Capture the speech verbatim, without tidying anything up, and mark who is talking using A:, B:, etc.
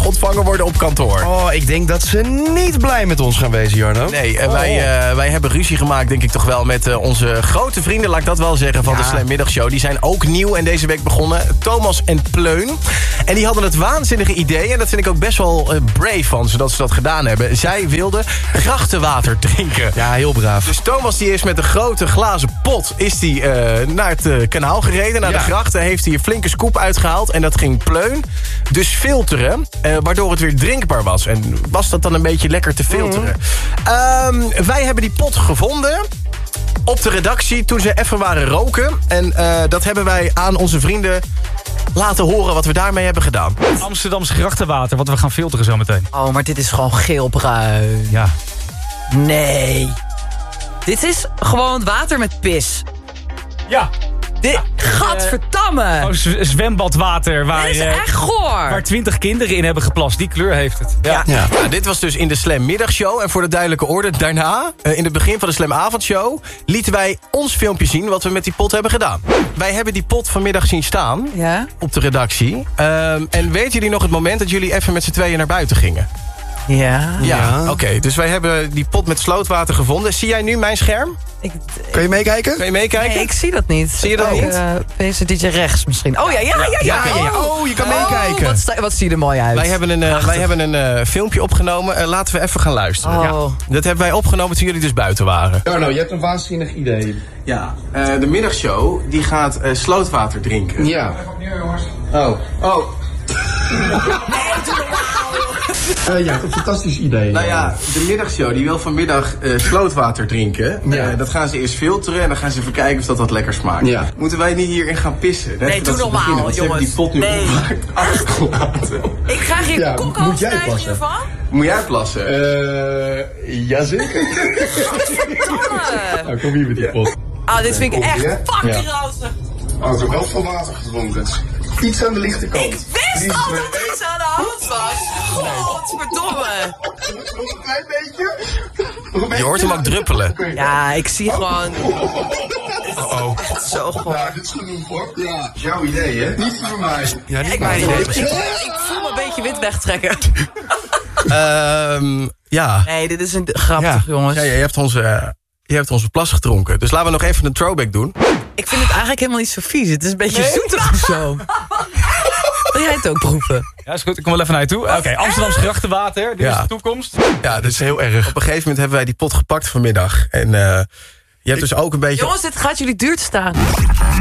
A: ontvangen worden op kantoor.
B: Oh, ik denk dat ze niet blij met ons gaan wezen, Jarno.
A: Nee, uh, wij, uh, wij hebben ruzie gemaakt, denk ik toch wel, met uh, onze grote vrienden, laat ik dat wel zeggen, van ja. de Slam Middagshow. Die zijn ook nieuw en deze week begonnen. Thomas en Pleun. En die hadden het waanzinnige idee, en dat vind ik ook best wel uh, brave van ze, dat ze dat gedaan hebben. Zij wilden grachtenwater drinken.
B: Ja, heel braaf.
A: Dus Thomas die is met een grote glazen pot is die, uh, naar het uh, kanaal gereden, naar ja. de grachten. Heeft hij een flinke scoop uitgehaald en dat ging Pleun dus filteren, uh, waardoor het weer drinkbaar was. En was dat dan een beetje lekker te filteren. Mm. Um, wij hebben die pot gevonden op de redactie toen ze even waren roken. En uh, dat hebben wij aan onze vrienden laten horen wat we daarmee hebben gedaan.
C: Amsterdamse grachtenwater, wat we gaan filteren zometeen.
D: Oh, maar dit is gewoon geelbruin.
C: Ja.
D: Nee. Dit is gewoon water met pis.
C: Ja.
D: Dit, ja. Gadverdamme.
C: Oh, z- zwembadwater waar,
D: dit is echt goor.
C: Waar twintig kinderen in hebben geplast. Die kleur heeft het.
A: Ja. Ja. Ja, dit was dus in de Slam Middagshow. En voor de duidelijke orde, daarna, uh, in het begin van de Slam Avondshow, lieten wij ons filmpje zien wat we met die pot hebben gedaan. Wij hebben die pot vanmiddag zien staan
D: ja?
A: op de redactie. Um, en weten jullie nog het moment dat jullie even met z'n tweeën naar buiten gingen?
D: Ja.
A: Ja, ja. Oké. Okay, dus wij hebben die pot met slootwater gevonden. Zie jij nu mijn scherm?
D: Ik,
B: Kan je meekijken?
A: Kan je meekijken?
D: Nee, ik zie dat niet.
A: Zie je dat
D: oh,
A: niet?
D: Uh, deze D J rechts misschien. Oh ja, ja, ja, ja.
A: ja, ja, ja.
B: Oh, je kan
D: oh,
B: meekijken.
D: Wat, sta, wat zie je er mooi uit.
A: Wij hebben een, uh, wij hebben een uh, filmpje opgenomen. Uh, laten we even gaan luisteren.
D: Oh.
A: Ja. Dat hebben wij opgenomen toen jullie dus buiten waren.
B: Jarno, je hebt een waanzinnig idee.
A: Ja, uh, de middagshow die gaat uh, slootwater drinken.
B: Ja.
A: Oh. Oh.
B: Uh, ja, een fantastisch idee.
A: Nou ja, de middagshow die wil vanmiddag uh, slootwater drinken.
B: Ja.
A: Uh, dat gaan ze eerst filteren en dan gaan ze even kijken of dat wat lekker smaakt.
B: Ja.
A: Moeten wij niet hierin gaan pissen?
D: Nee,
A: nee
D: doe normaal, jongens.
A: Ze hebben die pot nu
D: nee.
A: opgemaakt achtergelaten.
D: Ik krijg hier
B: ja,
D: kok
B: moet jij plassen?
D: hiervan.
A: Moet jij plassen?
B: Uh, jazeker. Nou, kom hier met die pot.
D: Ah, dit vind ik echt
B: ja?
D: fucking
B: ja.
D: ranzig.
B: Oh, ik heb wel veel water gedronken. Iets aan de lichte kant.
D: Ik wist al dat er iets aan de hand was. Godverdomme.
B: Nog een klein beetje.
A: Je hoort hem ook druppelen.
D: Ja, ik zie gewoon...
A: Oh oh.
D: Echt zo gewoon.
B: Nou, dit is genoeg hoor. Ja, is jouw idee hè? Niet voor mij.
A: Ja, niet
D: ik,
A: mijn
D: voel,
A: idee.
D: ik, ik voel me een beetje wit wegtrekken.
A: um, ja.
D: Nee, dit is een grappig,
A: ja.
D: jongens.
A: Ja, je hebt onze... Uh, Je hebt onze plas gedronken. Dus laten we nog even een throwback doen.
D: Ik vind het eigenlijk helemaal niet zo vies. Het is een beetje nee? zoetig of zo. Wil jij het ook proeven?
C: Ja, is goed. Ik kom wel even naar je toe. Oké, okay, Amsterdamse grachtenwater. Dit ja. is de toekomst.
A: Ja, dat is heel erg. Op een gegeven moment hebben wij die pot gepakt vanmiddag. En uh, je hebt dus ook een beetje...
D: Jongens, dit gaat jullie duur te staan.